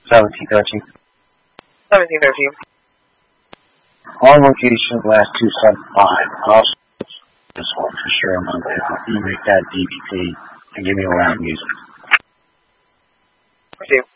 1713. 1713. All locations last 275. Also, this one for sure Monday. You make that DVP and give me around music. Thank you.